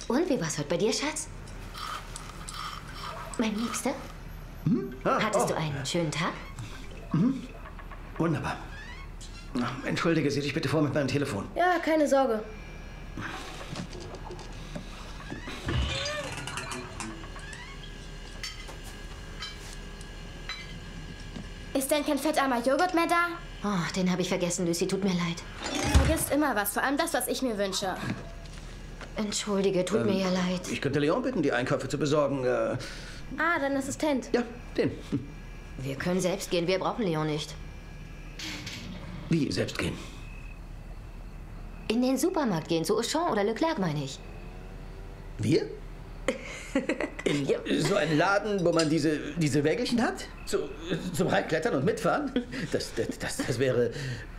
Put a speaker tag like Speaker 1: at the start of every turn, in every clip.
Speaker 1: Und wie war's heute bei dir, Schatz? Mein Liebster? Hattest du einen schönen Tag?
Speaker 2: Wunderbar. Entschuldige, sieh dich bitte vor mit meinem Telefon.
Speaker 3: Ja, keine Sorge. Ist denn kein fettarmer Joghurt mehr da?
Speaker 1: Oh, den habe ich vergessen, Lucy. Tut mir leid.
Speaker 3: Du vergisst immer was, vor allem das, was ich mir wünsche.
Speaker 1: Entschuldige, tut mir ja leid.
Speaker 2: Ich könnte Leon bitten, die Einkäufe zu besorgen.
Speaker 3: Ah, dein Assistent.
Speaker 2: Ja, den.
Speaker 1: Wir können selbst gehen, wir brauchen Leon nicht.
Speaker 2: Wie selbst gehen?
Speaker 1: In den Supermarkt gehen, zu Auchan oder Leclerc, meine ich.
Speaker 2: Wir? In so einen Laden, wo man diese Wägelchen hat? Zum Reitklettern und mitfahren? Das wäre...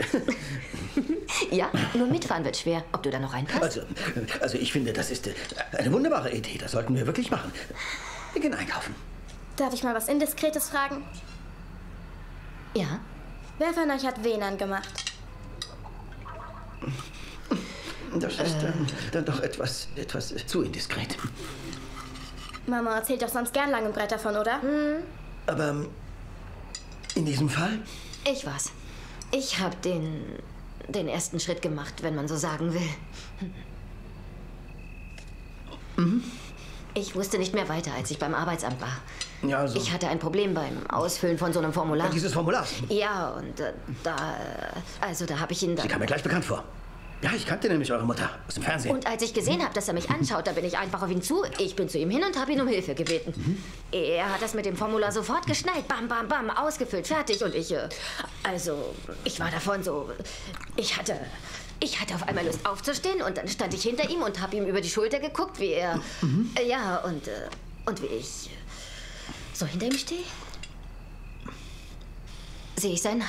Speaker 1: Ja, nur mitfahren wird schwer. Ob du da noch reinpasst?
Speaker 2: Also ich finde, das ist eine wunderbare Idee. Das sollten wir wirklich machen. Wir gehen einkaufen.
Speaker 3: Darf ich mal was Indiskretes fragen?
Speaker 1: Ja.
Speaker 3: Wer von euch hat Wen angemacht?
Speaker 2: Das ist dann doch etwas zu indiskret.
Speaker 3: Mama erzählt doch sonst gern lang und breit davon, oder?
Speaker 2: Aber in diesem Fall?
Speaker 1: Ich war's. Ich habe den ersten Schritt gemacht, wenn man so sagen will. Ich wusste nicht mehr weiter, als ich beim Arbeitsamt war.
Speaker 2: Ja, so.
Speaker 1: Ich hatte ein Problem beim Ausfüllen von so einem Formular.
Speaker 2: Ja, dieses Formular?
Speaker 1: Ja, und da habe ich ihn dann...
Speaker 2: Sie kam mir gleich bekannt vor. Ja, ich kannte nämlich eure Mutter aus dem Fernsehen.
Speaker 1: Und als ich gesehen habe, dass er mich anschaut, da bin ich einfach auf ihn zu. Ich bin zu ihm hin und habe ihn um Hilfe gebeten. Er hat das mit dem Formular sofort geschnallt. Bam, bam, bam, ausgefüllt, fertig. Und ich war davon so... Ich hatte auf einmal Lust aufzustehen und dann stand ich hinter ihm und habe ihm über die Schulter geguckt, wie er... Ja, und wie ich so hinter ihm stehe, sehe ich seinen